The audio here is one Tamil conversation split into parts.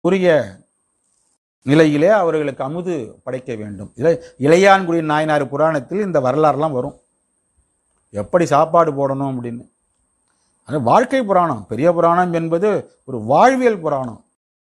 உரிய நிலையிலே அவர்களுக்கு அமுது படைக்க வேண்டும். இளையான்குடி நாயனார் புராணத்தில் இந்த வரலாறுலாம் வரும், எப்படி சாப்பாடு போடணும் அப்படின்னு. அது வாழ்க்கை புராணம். பெரிய புராணம் என்பது ஒரு வாழ்வியல் புராணம்.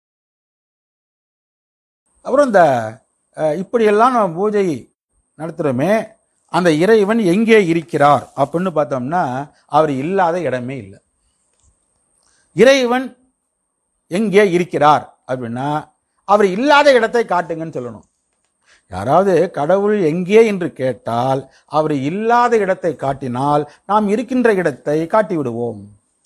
அப்புறம் இந்த இப்படியெல்லாம் நம்ம பூஜை நடத்துகிறோமே, அந்த இறைவன் எங்கே இருக்கிறார் அப்படின்னு பார்த்தோம்னா அவர் இல்லாத இடமே இல்லை. இறைவன் எங்கே இருக்கிறார் அப்படின்னா அவர் இல்லாத இடத்தை காட்டுங்கன்னு சொல்லணும். யாராவது கடவுள் எங்கே என்று கேட்டால் அவர் இல்லாத இடத்தை காட்டினால் நாம் இருக்கின்ற இடத்தை காட்டி விடுவோம்.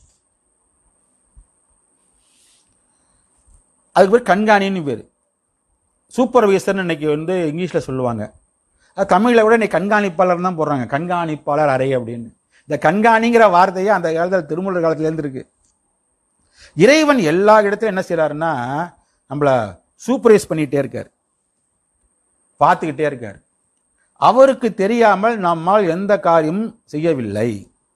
அதுக்கு பேர் கண்காணின்னு பேர். சூப்பர்வைசர் இன்னைக்கு இங்கிலீஷ்ல சொல்லுவாங்க. தமிழை விட இன்னைக்கு கண்காணிப்பாளர் தான் போடுறாங்க, கண்காணிப்பாளர் அறை அப்படின்னு. இந்த கண்காணிங்கிற வார்த்தையே அந்த காலத்தில் திருமூலர் காலத்துல இருந்து இருக்கு. இறைவன் எல்லா இடத்திலும் என்ன செய்யறாருன்னா நம்மள சூப்பர்வைஸ் பண்ணிட்டே இருக்கார், பார்த்துக்கிட்டே இருக்கார். அவருக்கு தெரியாமல் நம்மால் எந்த காரியமும் செய்யவில்லை.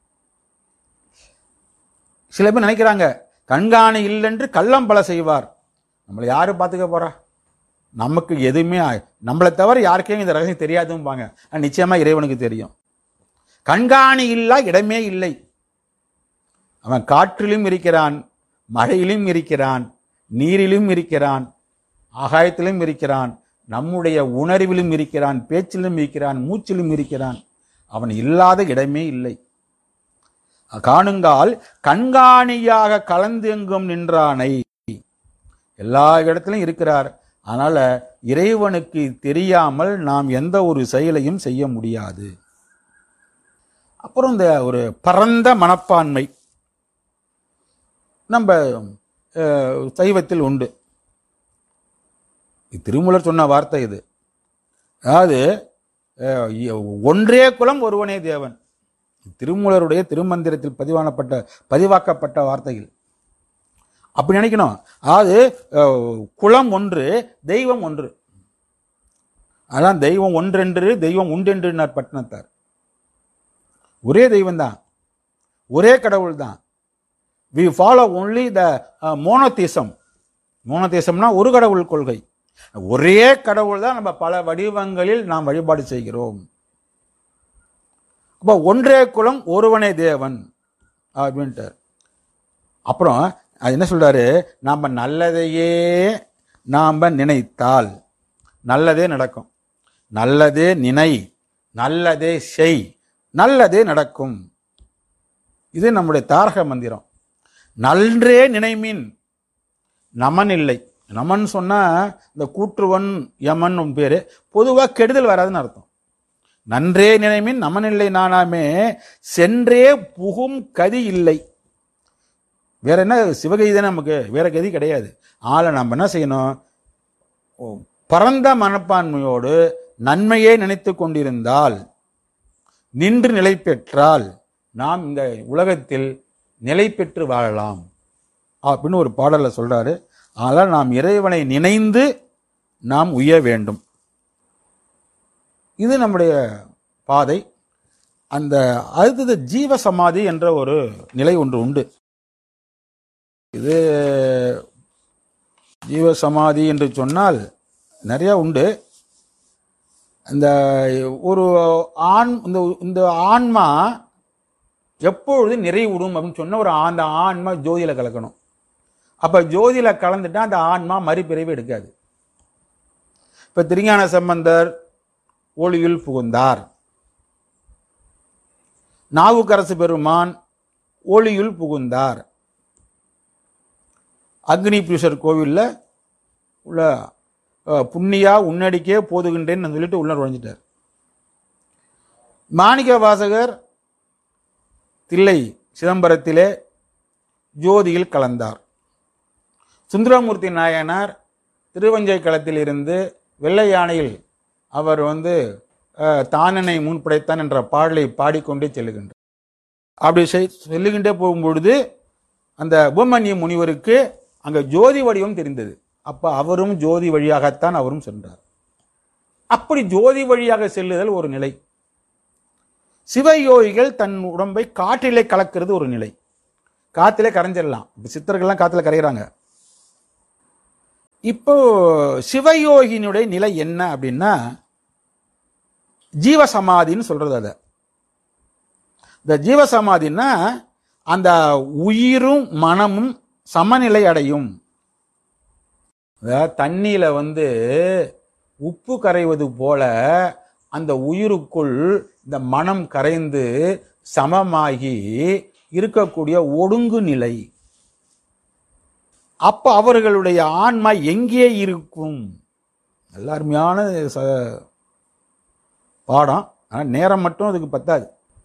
சில பேர் நினைக்கிறாங்க கண்காணி இல்லைன்று கள்ளம் பல செய்வார். நம்மளை யாரு பார்த்துக்க போறா, நமக்கு எதுவுமே நம்மளை தவிர யாருக்கே இந்த ரகசியம் தெரியாதும்பாங்க. நிச்சயமா இறைவனுக்கு தெரியும். கண்காணி இல்லா இடமே இல்லை. அவன் காற்றிலும் இருக்கிறான், மழையிலும் இருக்கிறான், நீரிலும் இருக்கிறான், ஆகாயத்திலும் இருக்கிறான், நம்முடைய உணர்விலும் இருக்கிறான், பேச்சிலும் இருக்கிறான், மூச்சிலும் இருக்கிறான். அவன் இல்லாத இடமே இல்லை. காணுங்கால் கண்காணியாக கலந்தெங்கும் நின்றானை. எல்லா இடத்திலும் இருக்கிறார். அதனால இறைவனுக்கு தெரியாமல் நாம் எந்த ஒரு செயலையும் செய்ய முடியாது. அப்புறம் இந்த ஒரு பரந்த மனப்பான்மை நம்ம சைவத்தில் உண்டு. திருமூலர் சொன்ன வார்த்தை இது. அதாவது ஒன்றே குலம் ஒருவனே தேவன். திருமூலருடைய திருமந்திரத்தில் பதிவாக்கப்பட்ட வார்த்தைகள். அப்படி நினைக்கணும். அதாவது குலம் ஒன்று, தெய்வம் ஒன்று. அதான் தெய்வம் ஒன்றென்று தெய்வம் உண்டென்று பட்டினத்தார். ஒரே தெய்வம் தான், ஒரே கடவுள் தான். we follow only the monotheism. மோனோதேசம்னா ஒரு கடவுள் கொள்கை. ஒரே கடவுள் தான் நம்ம பல வடிவங்களில் நாம் வழிபாடு செய்கிறோம். அப்போ ஒன்றே குலம் ஒருவனே தேவன் அப்படின்ட்டு. அப்புறம் அது என்ன சொல்றாரு, நாம் நல்லதையே நாம் நினைத்தால் நல்லதே நடக்கும். நல்லதே நினை, நல்லதே செய், நல்லதே நடக்கும். இது நம்முடைய தாரக மந்திரம். நன்றே நினைமின் நமன் இல்லை. நமன் சொன்னா இந்த கூற்றுவன் யமன் பேரு, பொதுவாக கெடுதல் வராதுன்னு அர்த்தம். நன்றே நினைமின் நமன் இல்லை நானாமே, சென்றே புகும் கதி இல்லை. வேற என்ன, சிவகதி தானே நமக்கு, வேற கதி கிடையாது. ஆளை நம்ம என்ன செய்யணும், பரந்த மனப்பான்மையோடு நன்மையே நினைத்து கொண்டிருந்தால், நின்று நிலை பெற்றால் நாம் இந்த உலகத்தில் நிலை பெற்று வாழலாம் அப்படின்னு ஒரு பாடல்ல சொல்றாரு. ஆனால் நாம் இறைவனை நினைந்து நாம் உய்ய வேண்டும். இது நம்முடைய பாதை. அந்த அடுத்தது ஜீவ சமாதி என்ற ஒரு நிலை ஒன்று உண்டு. இது ஜீவ சமாதி என்று சொன்னால் நிறைய உண்டு. இந்த ஒரு இந்த ஆன்மா எப்பொழுது நிறைவுடும் அப்படின்னு சொன்ன ஒரு அந்த ஆன்மா ஜோதியில கலக்கணும். அப்ப ஜோதியில கலந்துட்டா அந்த ஆன்மா மறுபிறவி எடுக்காது. இப்ப திருஞான சம்பந்தர் ஒளியுள் புகுந்தார், நாவுக்கரசு பெருமான் ஒளியுள் புகுந்தார், அக்னி புருஷர் கோவில்ல உள்ள புண்ணியா உன்னடிக்கே போதுகின்றேன்னு சொல்லிட்டு உள்ள நுழைஞ்சிட்டார். மாணிக்க வாசகர் தில்லை சிதம்பரத்திலே ஜோதியில் கலந்தார். சுந்தரமூர்த்தி நாயனார் திருவஞ்சை களத்தில் இருந்து வெள்ளை யானையில் அவர் தானனை முன்படைத்தான் என்ற பாடலை பாடிக்கொண்டே செல்லுகின்றார். அப்படி செல்லுகின்றே போகும்பொழுது அந்த உபமன்ய முனிவருக்கு அங்க ஜோதி வடிவம் தெரிந்தது. அப்ப அவரும் ஜோதி வழியாகத்தான் அவரும் சென்றார். அப்படி ஜோதி வழியாக செல்லுதல் ஒரு நிலை. சிவயோகிகள் தன் உடம்பை காற்றிலே கலக்கிறது ஒரு நிலை. காத்திலே கரைஞ்சிடலாம். சித்தர்கள்லாம் காத்துல கரைகிறாங்க. இப்போ சிவயோகினுடைய நிலை என்ன அப்படின்னா ஜீவசமாதின்னு சொல்றது. அத இந்த ஜீவசமாதின்னா அந்த உயிரும் மனமும் சமநிலை அடையும். தண்ணியில உப்பு கரைவது போல அந்த உயிருக்குள் இந்த மனம் கரைந்து சமமாகி இருக்கக்கூடிய ஒடுங்கு நிலை. அப்ப அவர்களுடைய ஆன்மா எங்கே இருக்கும்? நல்ல அருமையான பாடம். ஆனா நேரம் மட்டும் அதுக்கு பத்தாது.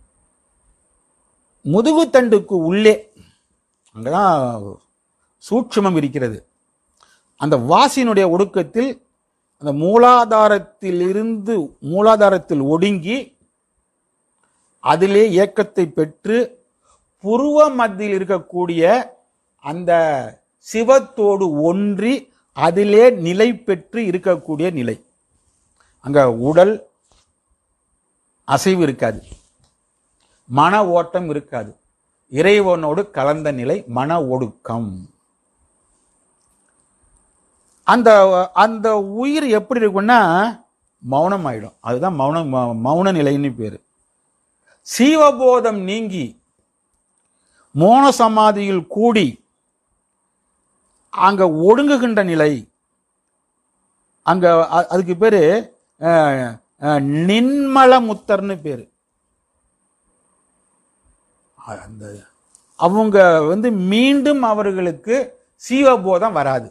முதுகுத்தண்டுக்கு உள்ளே அங்கதான் சூட்சுமம் இருக்கிறது. அந்த வாசியினுடைய ஒடுக்கத்தில் அந்த மூலாதாரத்தில் ஒடுங்கி அதிலே இயக்கத்தை பெற்று புருவ மத்தியில் இருக்கக்கூடிய அந்த சிவத்தோடு ஒன்றி அதிலே நிலை பெற்று இருக்கக்கூடிய நிலை. அங்க உடல் அசைவு இருக்காது, மன ஓட்டம் இருக்காது, இறைவனோடு கலந்த நிலை மன ஒடுக்கம். அந்த அந்த உயிர் எப்படி இருக்குன்னா மௌனம் ஆயிடும். அதுதான் மௌன நிலைன்னு பேரு. சீவபோதம் நீங்கி மோன சமாதியில் கூடி அங்க ஒடுங்குகின்ற நிலை. அங்க அதுக்கு பேரு நின்மலமுத்தர்னு பேரு. அந்த அவங்க மீண்டும் அவர்களுக்கு சீவபோதம் வராது.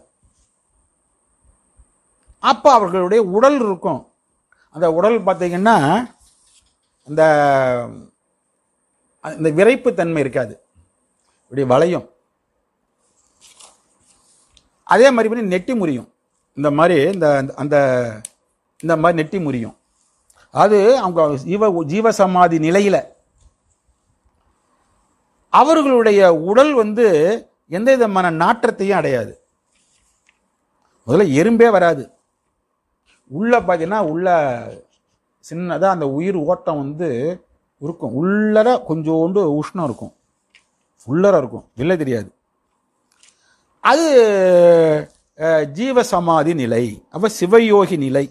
அப்ப அவர்களுடைய உடல் இருக்கும். அந்த உடல் பார்த்தீங்கன்னா இந்த விரைப்பு தன்மை இருக்காது, இப்படி வளையும். அதே மாதிரி நெட்டி முறியும். இந்த மாதிரி இந்த மாதிரி நெட்டி முறியும். அது அவங்க ஜீவசமாதி நிலையில அவர்களுடைய உடல் எந்த விதமான நாற்றத்தையும் அடையாது. முதல்ல எறும்பே வராது. உள்ள பார்த்தீங்கன்னா உள்ள சின்னதா அந்த உயிர் ஓட்டம் இருக்கும். உள்ளர கொஞ்சோண்டு உஷ்ணம் இருக்கும், உள்ளர இருக்கும், வெளில தெரியாது. அது ஜீவசமாதி நிலை. அப்ப சிவயோகி நிலை.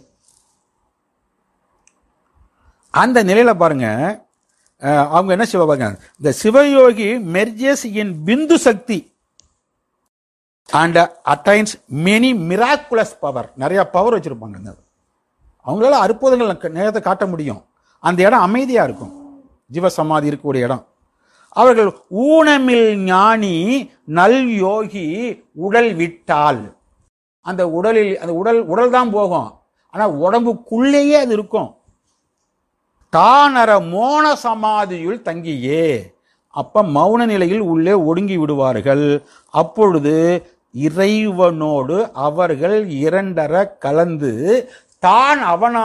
அந்த நிலையில பாருங்க, அவங்க என்ன பாருங்க, இந்த Sivayogi merges in Bindu Sakthi and attains many miraculous power. நிறைய பவர் வச்சிருப்பாங்க. அவங்களால அற்புதங்கள் நேரத்தை காட்ட முடியும். அந்த இடம் அமைதியா இருக்கும், ஜீவசமாதி இருக்கக்கூடிய இடம். அவர்கள் ஊனமில் ஞானி நல் யோகி உடல் விட்டால், அந்த உடல் தான் போகும், ஆனா உடம்புக்குள்ளேயே அது இருக்கும். தானர மோன சமாதியுள் தங்கியே. அப்ப மௌன நிலையில் உள்ளே ஒடுங்கி விடுவார்கள். அப்பொழுது இறைவனோடு அவர்கள் இரண்டர கலந்து தான் அவனா